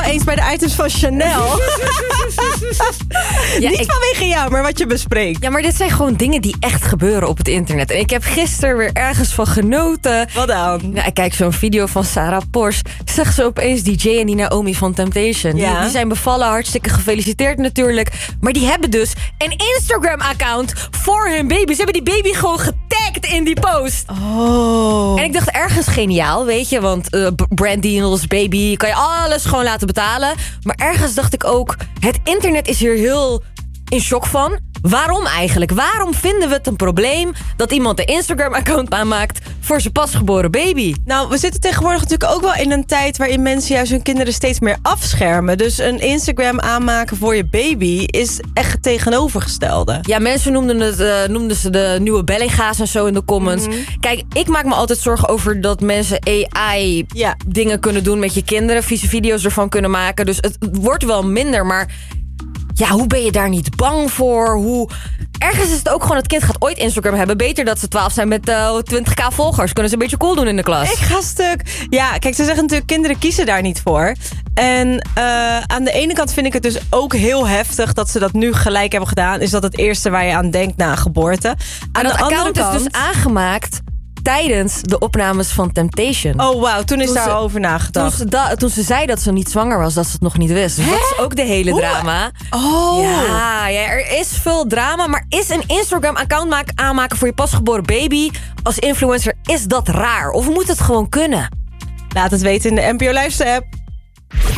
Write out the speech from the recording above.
eens bij de items van Chanel. Niet vanwege jou, maar wat je bespreekt. Ja, maar dit zijn gewoon dingen die echt gebeuren op het internet. En ik heb gisteren weer ergens van genoten. Wat dan? Ja, ik kijk zo'n video van Sarah Porsche. Zag ze opeens DJ en die Naomi van Temptation. Ja. Die zijn bevallen, hartstikke gefeliciteerd natuurlijk. Maar die hebben dus een Instagram-account voor hun baby. Ze hebben die baby gewoon getagd in die post. Oh. En ik dacht ergens geniaal, weet je. Want brand deals, baby, kan je alles gewoon laten betalen. Maar ergens dacht ik ook, het internet is hier heel in shock van. Waarom eigenlijk? Waarom vinden we het een probleem dat iemand een Instagram-account aanmaakt voor zijn pasgeboren baby? Nou, we zitten tegenwoordig natuurlijk ook wel in een tijd waarin mensen juist hun kinderen steeds meer afschermen. Dus een Instagram aanmaken voor je baby is echt het tegenovergestelde. Ja, mensen noemden ze de nieuwe bellinga's en zo in de comments. Kijk, ik maak me altijd zorgen over dat mensen AI dingen kunnen doen met je kinderen. Vieze video's ervan kunnen maken. Dus het wordt wel minder, maar ja, hoe ben je daar niet bang voor? Ergens is het ook gewoon, het kind gaat ooit Instagram hebben. Beter dat ze 12 zijn met 20.000 volgers. Kunnen ze een beetje cool doen in de klas. Ik ga stuk. Ja, kijk, ze zeggen natuurlijk, kinderen kiezen daar niet voor. En aan de ene kant vind ik het dus ook heel heftig dat ze dat nu gelijk hebben gedaan. Is dat het eerste waar je aan denkt na geboorte. Aan de andere kant is dus aangemaakt tijdens de opnames van Temptation. Oh, wauw. Toen is daarover nagedacht. Toen ze zei dat ze niet zwanger was, dat ze het nog niet wist. Dus dat is ook de hele drama. Oh. Ja, er is veel drama. Maar is een Instagram-account aanmaken voor je pasgeboren baby als influencer, is dat raar? Of moet het gewoon kunnen? Laat het weten in de NPO Luister-app.